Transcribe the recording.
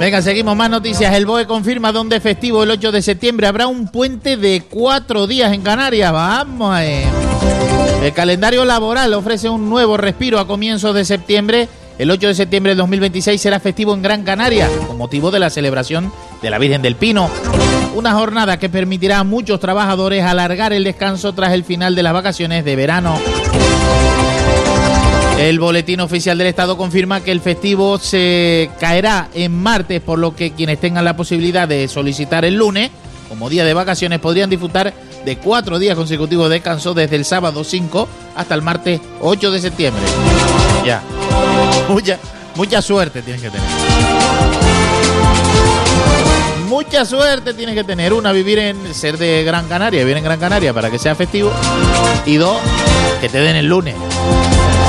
Venga, seguimos más noticias. El BOE confirma dónde festivo el 8 de septiembre. Habrá un puente de 4 días en Canarias. Vamos. El calendario laboral ofrece un nuevo respiro a comienzos de septiembre. El 8 de septiembre de 2026 será festivo en Gran Canaria, con motivo de la celebración de la Virgen del Pino. Una jornada que permitirá a muchos trabajadores alargar el descanso tras el final de las vacaciones de verano. El Boletín Oficial del Estado confirma que el festivo se caerá en martes, por lo que quienes tengan la posibilidad de solicitar el lunes como día de vacaciones podrían disfrutar de 4 días consecutivos de descanso desde el sábado 5 hasta el martes 8 de septiembre. Ya. Mucha suerte tienes que tener. Mucha suerte tienes que tener. Una, ser de Gran Canaria, vivir en Gran Canaria para que sea festivo. Y 2, que te den el lunes.